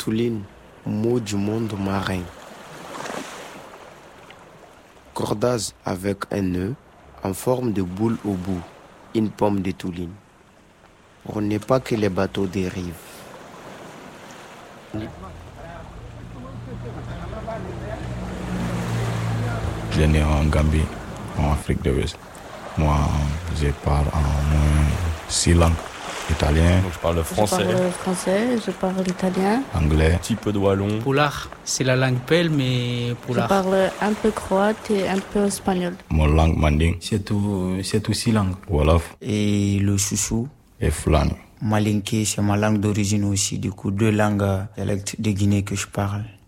Touline, mot du monde marin. Cordage avec un nœud en forme de boule au bout, une pomme de Touline. Pour ne pas que les bateaux dérivent. Je suis né en Gambie, en Afrique de l'Ouest. Moi, je parle en moins 6 langues. Italien. Donc je parle français. Je parle français, je parle italien. Anglais. Un petit peu de wallon. Poulard, c'est la langue pelle, mais Poulard. Je parle un peu croate et un peu espagnol. Mon langue manding. C'est tout 6 langues. Wolof. Et le chouchou. Et Fulani. Malinké, c'est ma langue d'origine aussi. Du coup, 2 langues dialectes de Guinée que je parle.